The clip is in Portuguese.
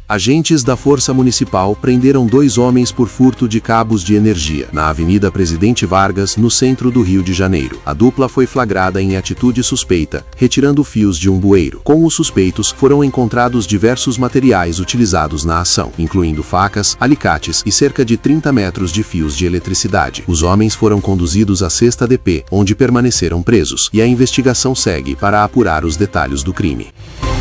Agentes da Força Municipal prenderam 2 homens por furto de cabos de energia, na Avenida Presidente Vargas, no centro do Rio de Janeiro. A dupla foi flagrada em atitude suspeita, retirando fios de um bueiro. Com os suspeitos, foram encontrados diversos materiais utilizados na ação, incluindo facas, alicates e cerca de 30 metros de fios de eletricidade. Os homens foram conduzidos à 6ª DP, onde permaneceram presos, e a investigação segue para apurar os detalhes do crime.